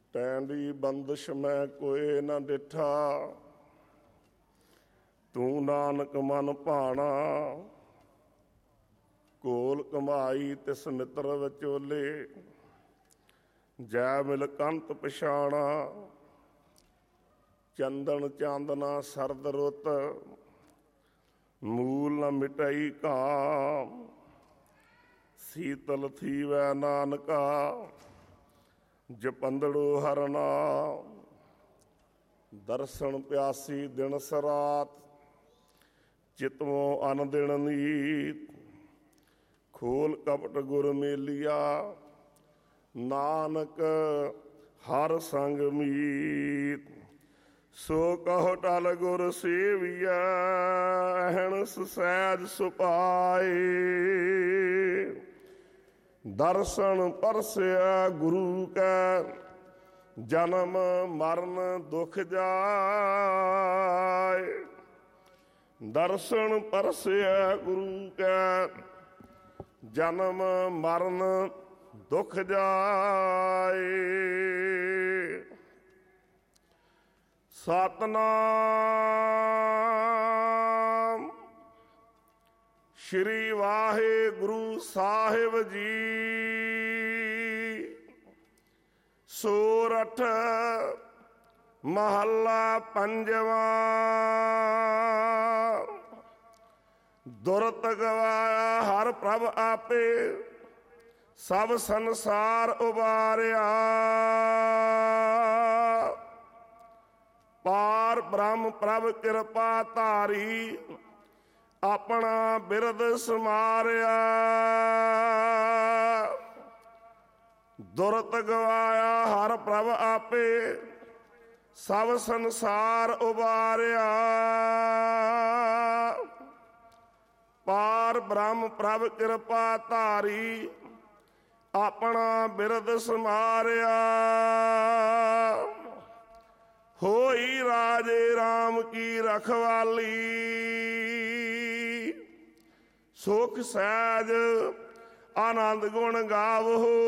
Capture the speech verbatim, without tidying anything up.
ਟੈਂਡੀ ਬੰਦਸ਼ ਮੈਂ ਕੋਏ ਨਾ ਡਿਠਾ, ਤੂੰ ਨਾਨਕ ਮਨ ਭਾਣਾ। ਕੋਲ ਕਮਾਈ ਤਿਸ ਮਿੱਤਰ ਵਿਚੋਲੇ, ਜੈ ਮਿਲ ਕੰਤ ਪਛਾਣਾ। ਚੰਦਨ ਚਾਂਦਨਾ ਸਰਦ ਰੁੱਤ, ਮੂਲ ਨ ਮਿਟਾਈ ਘਾਮ। ਸੀਤਲ ਥੀਵੈ ਨਾਨਕਾ, ਜਪੰਦੜੋ ਹਰਿ ਨਾਮ। ਦਰਸ਼ਨ ਪਿਆਸੀ ਦਿਨ ਸਰਾਤ, ਚਿਤਵੋਂ ਅਨ ਦਿਨ ਨੀਤ। ਖੋਲ ਕਪਟ ਗੁਰ ਮੇਲੀਆ, ਨਾਨਕ ਹਰ ਸੰਗ ਮੀਤ। ਸੋ ਕਹੋ ਟਲ ਗੁਰ ਸੇਵੀਐ, ਅਹਨਿਸ ਸਹਿਜ ਸੁਭਾਏ। ਦਰਸ਼ਨ ਪਰਸਿਆ ਗੁਰੂ ਕੈ, ਜਨਮ ਮਰਨ ਦੁਖ ਜਾਏ। ਦਰਸ਼ਨ ਪਰਸਿਆ ਗੁਰੂ ਕੈ, ਜਨਮ ਮਰਨ ਦੁਖ ਜਾਏ। ਸਤਿਨਾਮ ਸ਼੍ਰੀ ਵਾਹਿਗੁਰੂ ਸਾਹਿਬ ਜੀ। ਸੋਰਠ ਮਹੱਲਾ ਪੰਜਵਾਂ। ਦੁਰਤ ਗਵਾਇਆ ਹਰ ਪ੍ਰਭ ਆਪੇ, ਸਭ ਸੰਸਾਰ ਉਬਾਰਿਆ। ਪਾਰ ਬ੍ਰਹਮ ਪ੍ਰਭ ਕਿਰਪਾ ਧਾਰੀ, ਆਪਣਾ ਬਿਰਦ ਸਮਾਰਿਆ। ਦੁਰਤ ਗਵਾਇਆ ਹਰ ਪ੍ਰਭ ਆਪੇ, ਸਭ ਸੰਸਾਰ ਉਬਾਰਿਆ। ਪਾਰ ਬ੍ਰਹਮ ਪ੍ਰਭ ਕਿਰਪਾ ਧਾਰੀ, ਆਪਣਾ ਬਿਰਦ ਸਮਾਰਿਆ। ਹੋਈ ਰਾਜੇ ਰਾਮ ਕੀ ਰਖਵਾਲੀ, ਸੁਖ ਸਹਿਜ ਆਨੰਦ ਗੁਣ ਗਾਵੋ।